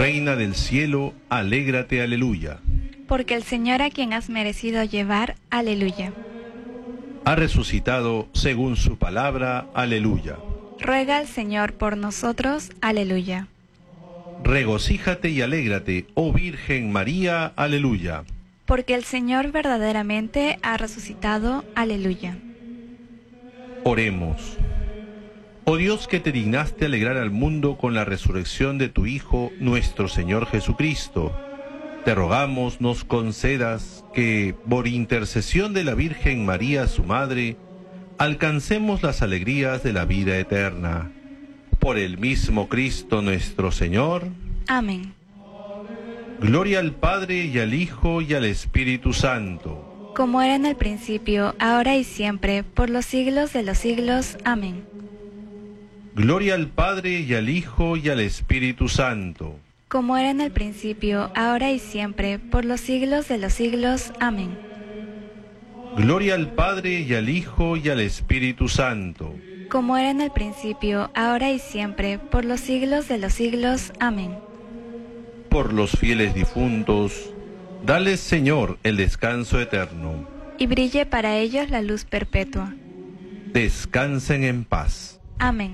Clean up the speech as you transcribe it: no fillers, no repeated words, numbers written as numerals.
Reina del cielo, alégrate, aleluya. Porque el Señor a quien has merecido llevar, aleluya. Ha resucitado según su palabra, aleluya. Ruega al Señor por nosotros, aleluya. Regocíjate y alégrate, oh Virgen María, aleluya. Porque el Señor verdaderamente ha resucitado, aleluya. Oremos. Oh Dios, que te dignaste alegrar al mundo con la resurrección de tu Hijo, nuestro Señor Jesucristo, te rogamos nos concedas que, por intercesión de la Virgen María, su Madre, alcancemos las alegrías de la vida eterna. Por el mismo Cristo nuestro Señor. Amén. Gloria al Padre y al Hijo y al Espíritu Santo. Como era en el principio, ahora y siempre, por los siglos de los siglos. Amén. Gloria al Padre y al Hijo y al Espíritu Santo. Como era en el principio, ahora y siempre, por los siglos de los siglos. Amén. Gloria al Padre y al Hijo y al Espíritu Santo. Como era en el principio, ahora y siempre, por los siglos de los siglos. Amén. Por los fieles difuntos, dales, Señor, el descanso eterno. Y brille para ellos la luz perpetua. Descansen en paz. Amén.